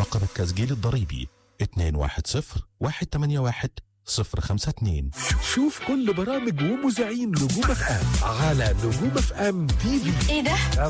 رقم التسجيل الضريبي 210-181-052. شوف كل برامج ومذيعين نجوم اف ام على نجوم اف ام تي في. ايه ده؟